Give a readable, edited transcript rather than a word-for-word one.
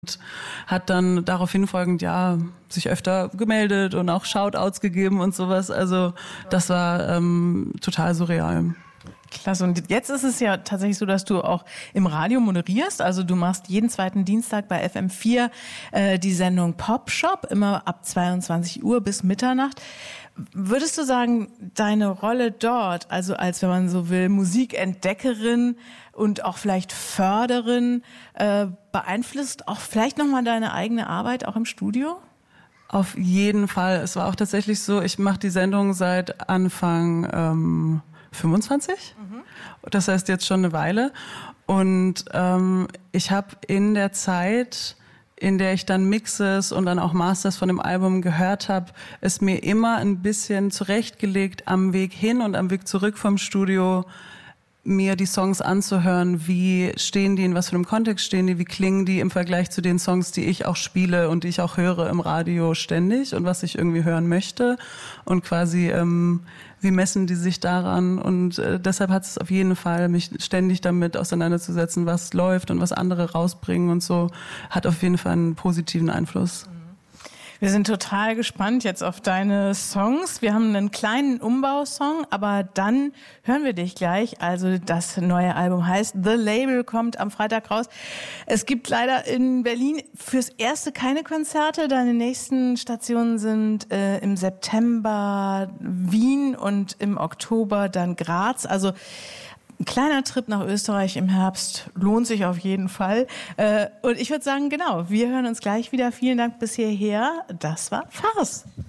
hat dann daraufhin folgend sich öfter gemeldet und auch Shoutouts gegeben und sowas. Also das war total surreal. Klasse. Und jetzt ist es ja tatsächlich so, dass du auch im Radio moderierst. Also du machst jeden zweiten Dienstag bei FM4 die Sendung Pop Shop, immer ab 22 Uhr bis Mitternacht. Würdest du sagen, deine Rolle dort, also als, wenn man so will, Musikentdeckerin und auch vielleicht Förderin, beeinflusst auch vielleicht nochmal deine eigene Arbeit auch im Studio? Auf jeden Fall. Es war auch tatsächlich so, ich mache die Sendung seit Anfang 25. Das heißt jetzt schon eine Weile. Und ich habe in der Zeit, in der ich dann Mixes und dann auch Masters von dem Album gehört habe, es mir immer ein bisschen zurechtgelegt, am Weg hin und am Weg zurück vom Studio mir die Songs anzuhören, wie stehen die, in was für einem Kontext stehen die, wie klingen die im Vergleich zu den Songs, die ich auch spiele und die ich auch höre im Radio ständig und was ich irgendwie hören möchte und quasi wie messen die sich daran und deshalb hat es auf jeden Fall, mich ständig damit auseinanderzusetzen, was läuft und was andere rausbringen und so, hat auf jeden Fall einen positiven Einfluss. Wir sind total gespannt jetzt auf deine Songs. Wir haben einen kleinen Umbausong, aber dann hören wir dich gleich. Also das neue Album heißt The Label, kommt am Freitag raus. Es gibt leider in Berlin fürs Erste keine Konzerte. Deine nächsten Stationen sind im September Wien und im Oktober dann Graz. Also ein kleiner Trip nach Österreich im Herbst lohnt sich auf jeden Fall. Und ich würde sagen, genau, wir hören uns gleich wieder. Vielen Dank bis hierher. Das war Farce.